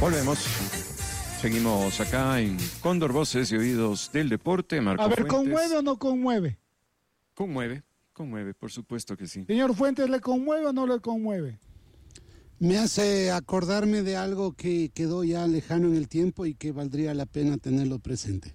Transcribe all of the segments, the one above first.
Volvemos. Seguimos acá en Cóndor, Voces y Oídos del Deporte. Marco A ver, Fuentes. ¿conmueve o no conmueve? Conmueve, por supuesto que sí. Señor Fuentes, ¿le conmueve o no le conmueve? Me hace acordarme de algo que quedó ya lejano en el tiempo y que valdría la pena tenerlo presente.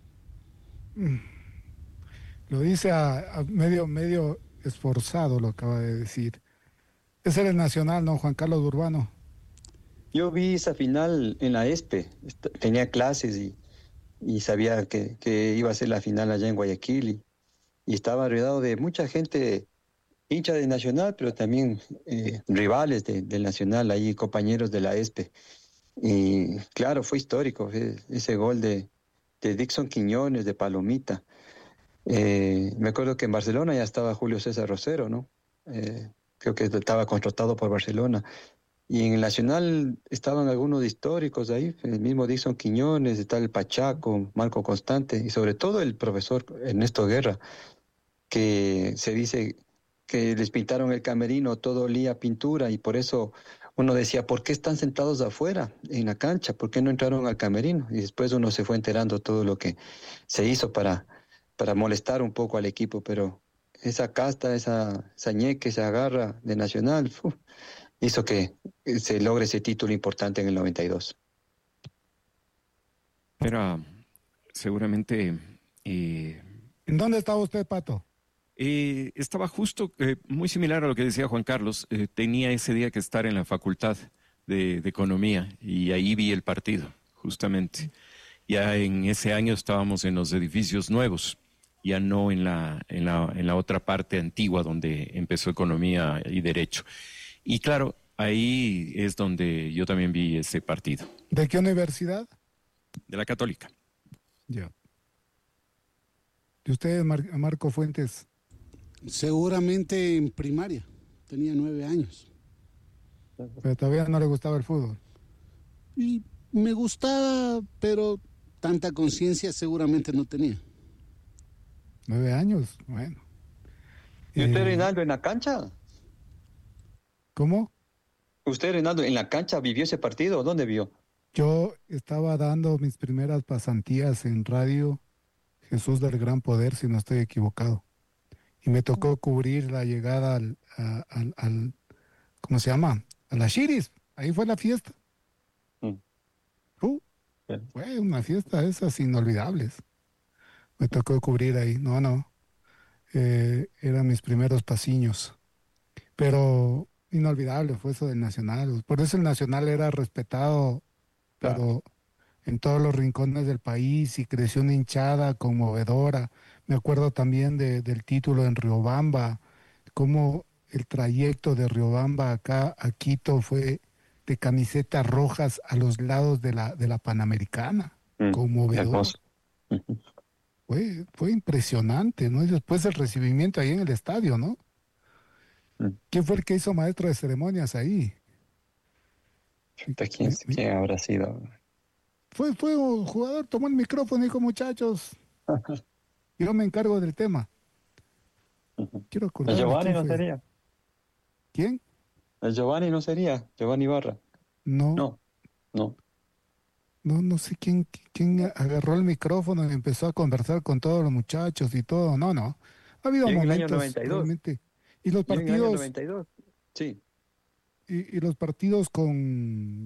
Lo dice a medio esforzado, lo acaba de decir. Ese era el Nacional, ¿no? Juan Carlos Urbano. Yo vi esa final en la ESPE, tenía clases y sabía que iba a ser la final allá en Guayaquil y estaba rodeado de mucha gente hincha de Nacional, pero también rivales del Nacional, ahí compañeros de la ESPE. Y claro, fue histórico ese gol de Dixon Quiñones, de Palomita. Me acuerdo que en Barcelona ya estaba Julio César Rosero, ¿no? Creo que estaba contratado por Barcelona. Y en el Nacional estaban algunos históricos de ahí, el mismo Dixon Quiñones, está el Pachaco, Marco Constante, y sobre todo el profesor Ernesto Guerra, que se dice que les pintaron el camerino, todo olía a pintura, y por eso uno decía, ¿por qué están sentados afuera, en la cancha? ¿Por qué no entraron al camerino? Y después uno se fue enterando todo lo que se hizo para molestar un poco al equipo, pero esa casta, esa ñeque, esa garra de Nacional, hizo que se logre ese título importante en el 92. Era seguramente... ¿En dónde estaba usted, Pato? Estaba justo muy similar a lo que decía Juan Carlos. Tenía ese día que estar en la Facultad de Economía y ahí vi el partido, justamente. Ya en ese año estábamos en los edificios nuevos, ya no en la otra parte antigua donde empezó Economía y Derecho. Y claro, ahí es donde yo también vi ese partido. ¿De qué universidad? De la Católica. Ya. ¿Y usted, Marco Fuentes? Seguramente en primaria, tenía 9 años. Pero todavía no le gustaba el fútbol. Y me gustaba, pero tanta conciencia seguramente no tenía. 9 años, bueno. ¿Y usted, Reinaldo, en la cancha? ¿Cómo? ¿Usted, Reinaldo, en la cancha vivió ese partido? ¿Dónde vio? Yo estaba dando mis primeras pasantías en Radio Jesús del Gran Poder, si no estoy equivocado. Y me tocó cubrir la llegada al ¿cómo se llama? A la Shiris. Ahí fue la fiesta. Fue una fiesta de esas inolvidables. Me tocó cubrir ahí. No. Eran mis primeros pasiños. Pero inolvidable fue eso del Nacional. Por eso el Nacional era respetado, pero en todos los rincones del país, y creció una hinchada conmovedora. Me acuerdo también del título en Riobamba, cómo el trayecto de Riobamba acá a Quito fue de camisetas rojas a los lados de la Panamericana. Conmovedor. Hermoso. Fue impresionante, ¿no? Y después el recibimiento ahí en el estadio, ¿no? ¿Quién fue el que hizo maestro de ceremonias ahí? ¿Quién habrá sido? Fue un jugador, tomó el micrófono y dijo, muchachos, yo me encargo del tema. Quiero ¿El acordarme Giovanni quién no fue. sería? ¿Quién? ¿El Giovanni no sería? ¿Giovanni Barra? No sé quién agarró el micrófono y empezó a conversar con todos los muchachos y todo. No. Ha habido ¿Y en el año momentos 92? realmente. Y los ¿Y en el año partidos, 92? Sí. y los partidos con